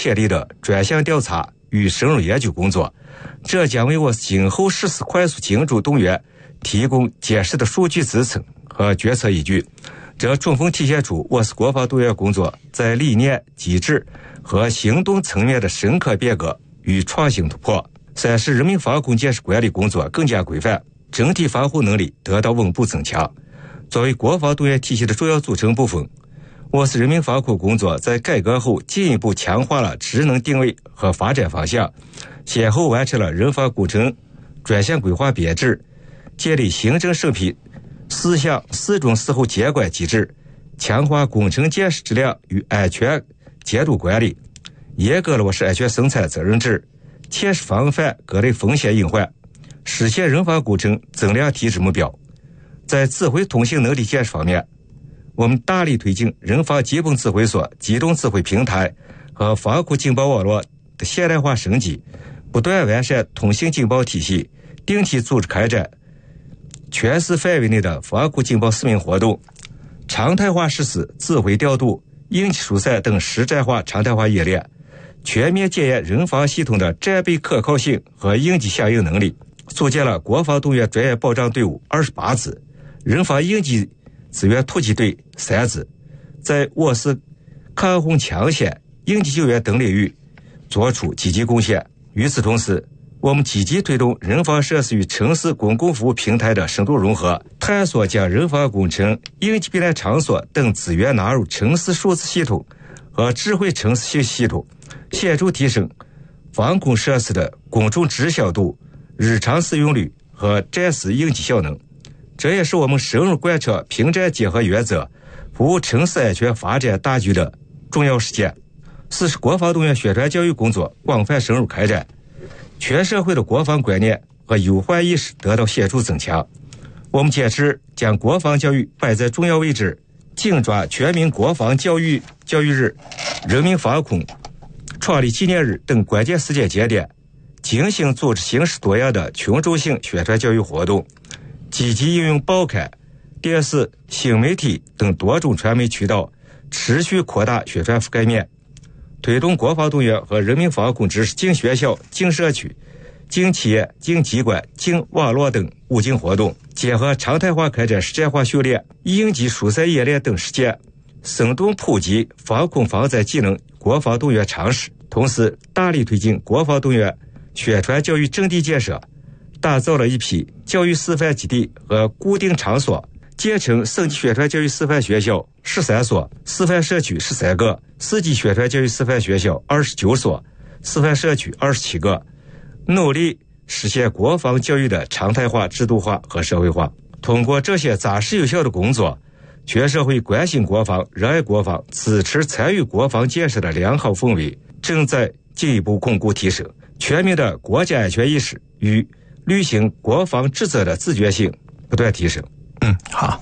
潜力的专项调查与深入研究工作，这将为我今后实施快速精准动员提供坚实的数据支撑和决策依据。这充分体现出我司国防动员工作在理念、机制和行动层面的深刻变革与创新突破，3使人民防控建设管理工作更加规范，整体防护能力得到稳步增强。作为国防动员体系的重要组成部分，我司人民防控工作在改革后进一步强化了职能定位和发展方向，先后完成了人防工程专项规划编制，建立行政审批4项4中4后监管机制，强化工程建设质量与安全监督管理，严格落实安全生产责任制，切实防范各类风险隐患，实现人防工程增量提质目标。在指挥通信能力建设方面，我们大力推进人防基本指挥所、机动指挥平台和防空情报网络的现代化升级，不断完善通信情报体系，定期组织开展全市范围内的防空情报使命活动，常态化实施指挥调度、应急疏散等实战化常态化演练，全面检验人防系统的战备可靠性和应急响应能力，组建了国防动员专业保障队伍28支，人防应急资源突击队3支，在我司抗洪抢险、应急救援等领域作出积极贡献。与此同时，我们积极推动人防设施与城市公共服务平台的深度融合，探索将人防工程、应急避难场所等资源纳入城市数字系统和智慧城市信息系统，显著提升防空设施的公众知晓度、日常使用率和战时应急效能。这也是我们深入贯彻平战结合原则，服务城市安全发展大局的重要实践。4是国防动员宣传教育工作广泛深入开展，全社会的国防观念和忧患意识得到显著增强。我们坚持将国防教育摆在重要位置，紧抓全民国防教育日、人民防空创立纪念日等关键时间节点，精心组织形式多样的群众性宣传教育活动，积极应用报刊、电视、新媒体等多种传媒渠道，持续扩大宣传覆盖面，推动国防动员和人民防控知识进学校、进社区、进企业、进机关、进网络等武警活动，结合常态化开展实战化训练、应急疏散演练等实践，生动普及防空防灾技能、国防动员常识。同时，大力推进国防动员宣传教育阵地建设，打造了一批教育示范基地和固定场所，建成省级宣传教育示范学校13所，示范社区13个，市级宣传教育示范学校29所，示范社区27个，努力实现国防教育的常态化、制度化和社会化。通过这些扎实有效的工作，全社会关心国防、热爱国防、支持参与国防建设的良好氛围正在进一步巩固提升，全民的国家安全意识与履行国防职责的自觉性不断提升。 好。